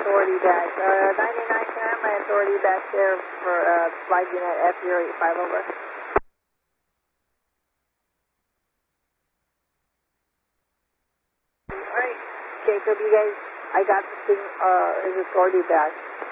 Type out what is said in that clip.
authority back. 99, can I have my authority back there for flight unit F085 over? Alright, Jacob, you guys, I got the thing, his authority back.